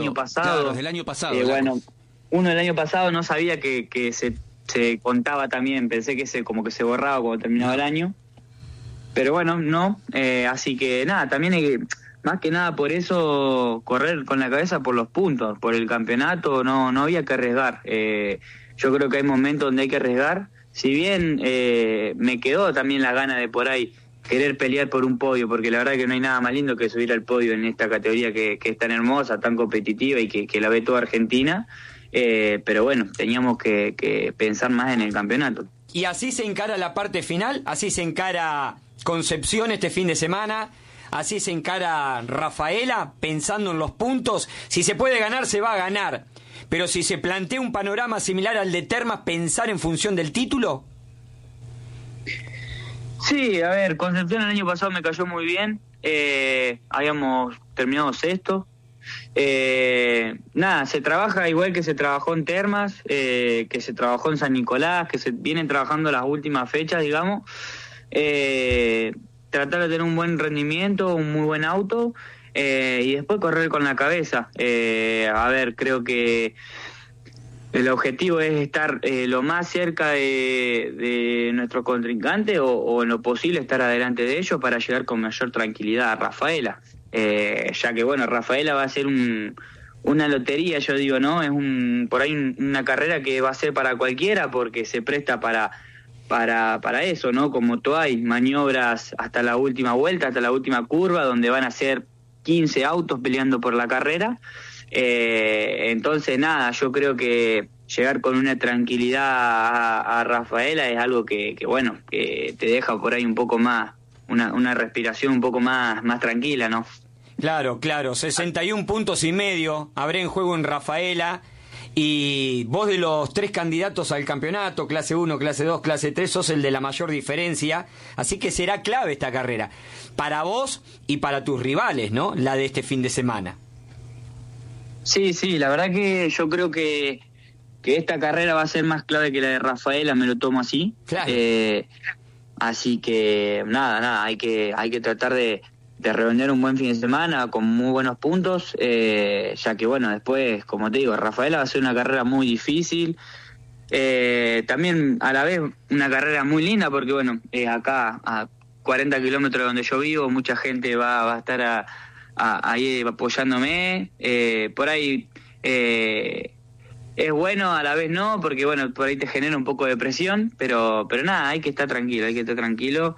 año pasado. Claro, del año pasado. Bueno, uno del año pasado no sabía que se contaba también, pensé que como que se borraba cuando terminaba el año. Pero bueno, no, así que nada, también hay que, más que nada por eso, correr con la cabeza por los puntos, por el campeonato, no había que arriesgar. Yo creo que hay momentos donde hay que arriesgar, si bien me quedó también la gana de por ahí querer pelear por un podio, porque la verdad que no hay nada más lindo que subir al podio en esta categoría que es tan hermosa, tan competitiva y que la ve toda Argentina, pero bueno, teníamos que pensar más en el campeonato. Y así se encara la parte final, así se encara Concepción este fin de semana, así se encara Rafaela, pensando en los puntos. Si se puede ganar, se va a ganar. Pero si se plantea un panorama similar al de Termas, ¿pensar en función del título? Sí, a ver, Concepción el año pasado me cayó muy bien. Habíamos terminado sexto. Nada, se trabaja igual que se trabajó en Termas, que se trabajó en San Nicolás, que se vienen trabajando las últimas fechas, digamos. Tratar de tener un buen rendimiento, un muy buen auto, y después correr con la cabeza. A ver, creo que el objetivo es estar lo más cerca de nuestro contrincante o en lo posible estar adelante de ellos para llegar con mayor tranquilidad a Rafaela. Ya que bueno, Rafaela va a ser una lotería, yo digo, ¿no? Es por ahí una carrera que va a ser para cualquiera porque se presta para eso, ¿no? Como tú hay maniobras hasta la última vuelta, hasta la última curva, donde van a ser 15 autos peleando por la carrera. Entonces nada, yo creo que llegar con una tranquilidad a Rafaela es algo que bueno, que te deja por ahí un poco más, una respiración un poco más tranquila, ¿no? Claro, 61 puntos y medio habrá en juego en Rafaela. Y vos, de los 3 candidatos al campeonato, clase 1, clase 2, clase 3, sos el de la mayor diferencia, así que será clave esta carrera para vos y para tus rivales, ¿no? La de este fin de semana. Sí, la verdad que yo creo que esta carrera va a ser más clave que la de Rafaela, me lo tomo así. Claro. Así que nada, hay que tratar de redondear un buen fin de semana con muy buenos puntos, ya que bueno, después, como te digo, Rafaela va a ser una carrera muy difícil, también a la vez una carrera muy linda porque bueno, acá a 40 kilómetros de donde yo vivo, mucha gente va a estar ahí apoyándome, por ahí es bueno, a la vez no, porque bueno, por ahí te genera un poco de presión, pero nada, hay que estar tranquilo.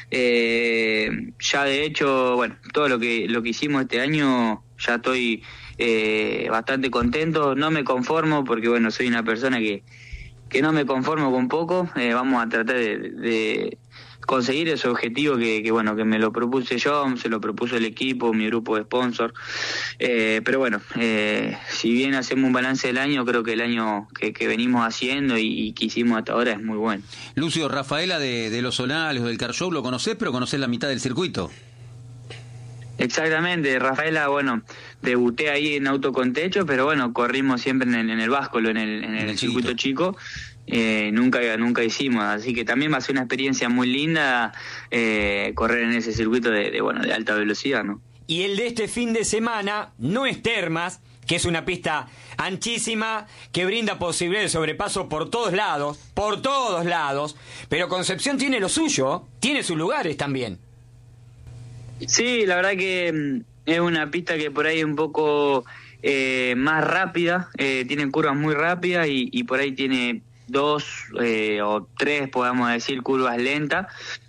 Ya de hecho, bueno, todo lo que hicimos este año, ya estoy bastante contento, no me conformo, porque bueno, soy una persona que no me conformo con poco. Vamos a tratar de conseguir ese objetivo que bueno, que me lo propuse yo, se lo propuso el equipo, mi grupo de sponsor, pero bueno, si bien hacemos un balance del año, creo que el año que venimos haciendo y que hicimos hasta ahora es muy bueno. Lucio, Rafaela de los Zonales o del Car Show lo conocés, pero conocés la mitad del circuito. Exactamente, Rafaela, bueno, debuté ahí en auto con techo, pero bueno, corrimos siempre en el básculo, en el circuito chico. Nunca hicimos, así que también va a ser una experiencia muy linda correr en ese circuito de alta velocidad, ¿no? Y el de este fin de semana no es Termas, que es una pista anchísima, que brinda posibilidad de sobrepaso por todos lados, pero Concepción tiene lo suyo, tiene sus lugares también. Sí, la verdad que es una pista que por ahí es un poco más rápida, tiene curvas muy rápidas y por ahí tiene 2 o 3, podemos decir, curvas lentas,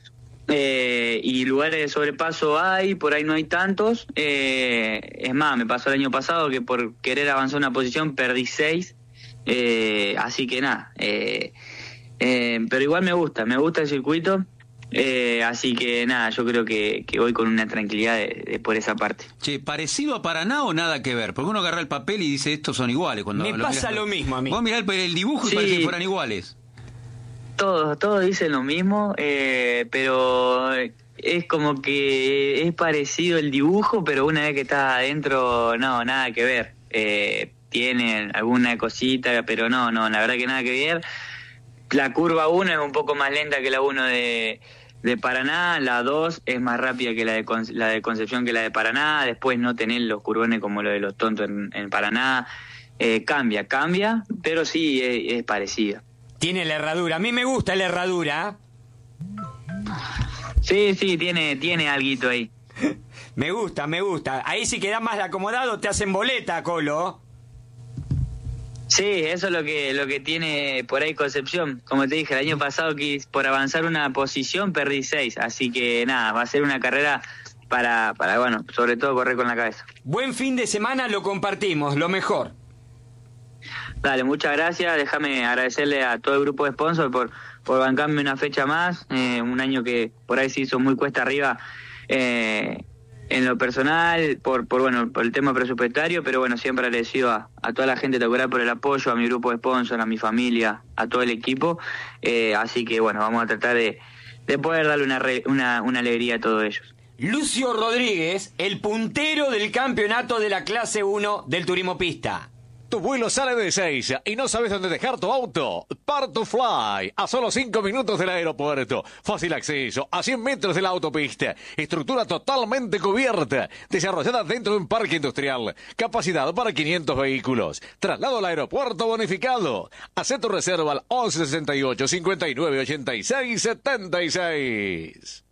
y lugares de sobrepaso hay, por ahí no hay tantos. Es más, me pasó el año pasado que por querer avanzar una posición perdí 6, así que nada, pero igual me gusta el circuito. Así que nada, yo creo que voy con una tranquilidad de por esa parte. Che, ¿parecido a Paraná o nada que ver? Porque uno agarra el papel y dice, estos son iguales. Cuando me pasa lo mismo a mí. Vos mirá el dibujo y sí, parece que fueran iguales. Todos dicen lo mismo, pero es como que es parecido el dibujo, pero una vez que estás adentro, no, nada que ver. Tienen alguna cosita, pero no, la verdad que nada que ver. La curva 1 es un poco más lenta que la 1 de de Paraná, la 2 es más rápida que la de Concepción que la de Paraná, después no tener los curvones como lo de los tontos en Paraná, cambia, pero sí es parecida. Tiene la herradura, a mí me gusta la herradura. Sí, tiene alguito ahí. Me gusta. Ahí si quedás más acomodado te hacen boleta, Colo. Sí, eso es lo que tiene por ahí Concepción. Como te dije, el año pasado por avanzar una posición perdí 6, así que nada, va a ser una carrera para bueno, sobre todo correr con la cabeza. Buen fin de semana, lo compartimos, lo mejor. Dale, muchas gracias, déjame agradecerle a todo el grupo de sponsors por bancarme una fecha más, un año que por ahí se hizo muy cuesta arriba, en lo personal, por el tema presupuestario, pero bueno, siempre agradecido a toda la gente de Tacuará por el apoyo, a mi grupo de sponsors, a mi familia, a todo el equipo, así que bueno, vamos a tratar de poder darle una alegría a todos ellos. Lucio Rodríguez, el puntero del campeonato de la clase 1 del turismo pista. Tu vuelo sale de Ezeiza y no sabes dónde dejar tu auto. Part2Fly, a solo 5 minutos del aeropuerto. Fácil acceso, a 100 metros de la autopista. Estructura totalmente cubierta, desarrollada dentro de un parque industrial. Capacidad para 500 vehículos. Traslado al aeropuerto bonificado. Haz tu reserva al 1168 59 86 76.